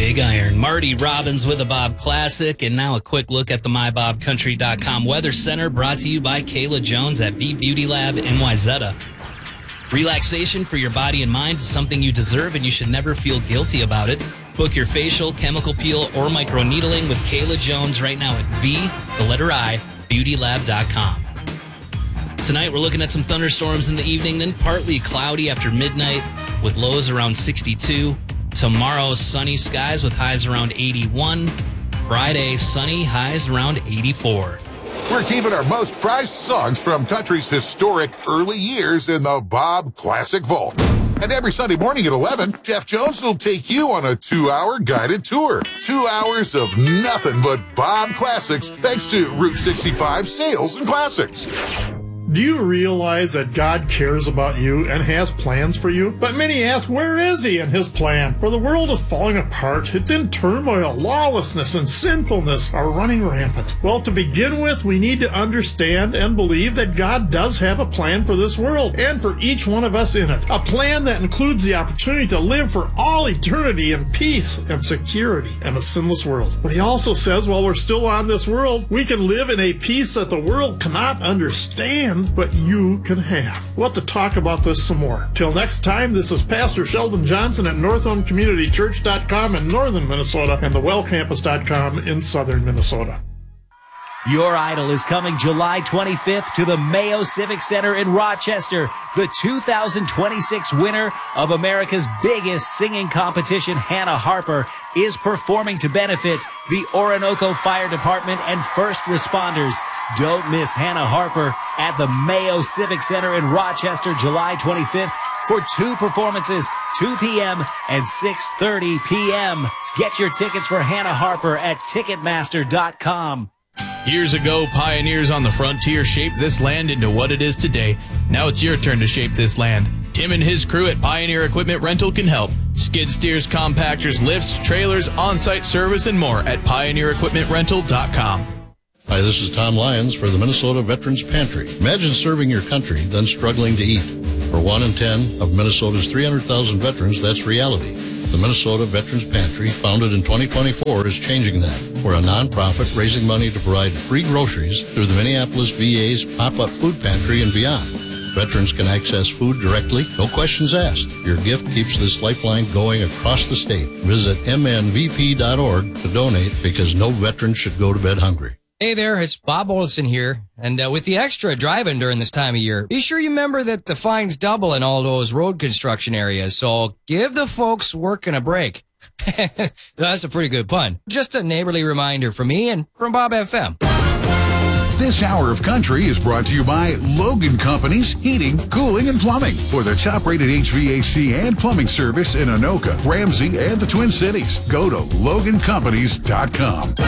Big Iron. Marty Robbins with a Bob Classic, and now a quick look at the MyBobCountry.com Weather Center, brought to you by Kayla Jones at B Beauty Lab in Wayzata. Relaxation for your body and mind is something you deserve, and you should never feel guilty about it. Book your facial, chemical peel, or microneedling with Kayla Jones right now at beautylab.com. Tonight, we're looking at some thunderstorms in the evening, then partly cloudy after midnight with lows around 62. Tomorrow, sunny skies with highs around 81. Friday, sunny, highs around 84. We're keeping our most prized songs from country's historic early years in the Bob Classic Vault. And every Sunday morning at 11, Jeff Jones will take you on a 2-hour guided tour. 2 hours of nothing but Bob Classics, thanks to Route 65 Sales and Classics. Do you realize that God cares about you and has plans for you? But many ask, where is he in his plan? For the world is falling apart. It's in turmoil. Lawlessness and sinfulness are running rampant. Well, to begin with, we need to understand and believe that God does have a plan for this world and for each one of us in it. A plan that includes the opportunity to live for all eternity in peace and security in a sinless world. But he also says, while we're still on this world, we can live in a peace that the world cannot understand, but you can have. We'll have to talk about this some more. Till next time, this is Pastor Sheldon Johnson at NorthhomeCommunityChurch.com in northern Minnesota and thewellcampus.com in southern Minnesota. Your Idol is coming July 25th to the Mayo Civic Center in Rochester. The 2026 winner of America's biggest singing competition, Hannah Harper, is performing to benefit the Orinoco Fire Department and first responders. Don't miss Hannah Harper at the Mayo Civic Center in Rochester, July 25th for 2 performances, 2 p.m. and 6:30 p.m. Get your tickets for Hannah Harper at Ticketmaster.com. Years ago, pioneers on the frontier shaped this land into what it is today. Now it's your turn to shape this land. Tim and his crew at Pioneer Equipment Rental can help. Skid steers, compactors, lifts, trailers, on-site service, and more at PioneerEquipmentRental.com. Hi, this is Tom Lyons for the Minnesota Veterans Pantry. Imagine serving your country, then struggling to eat. For 1 in 10 of Minnesota's 300,000 veterans, that's reality. The Minnesota Veterans Pantry, founded in 2024, is changing that. We're a nonprofit raising money to provide free groceries through the Minneapolis VA's pop-up food pantry and beyond. Veterans can access food directly, no questions asked. Your gift keeps this lifeline going across the state. Visit mnvp.org to donate, because no veteran should go to bed hungry. Hey there, it's Bob Olson here. And with the extra driving during this time of year, be sure you remember that the fines double in all those road construction areas. So give the folks working a break. That's a pretty good pun. Just a neighborly reminder from me and from Bob FM. This hour of country is brought to you by Logan Companies Heating, Cooling, and Plumbing. For the top-rated HVAC and plumbing service in Anoka, Ramsey, and the Twin Cities, go to LoganCompanies.com.